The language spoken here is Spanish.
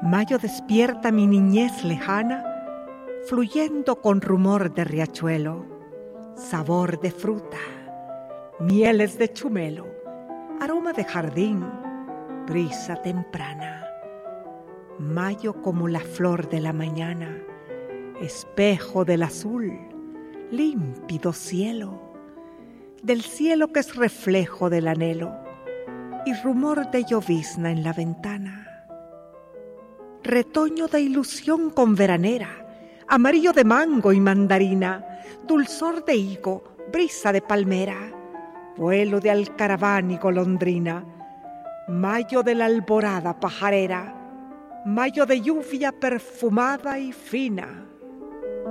Mayo despierta mi niñez lejana, fluyendo con rumor de riachuelo, sabor de fruta, mieles de chumelo, aroma de jardín, brisa temprana. Mayo como la flor de la mañana, espejo del azul, límpido cielo, del cielo que es reflejo del anhelo y rumor de llovizna en la ventana. Retoño de ilusión con veranera, amarillo de mango y mandarina, dulzor de higo, brisa de palmera, vuelo de alcaraván y golondrina, mayo de la alborada pajarera, mayo de lluvia perfumada y fina,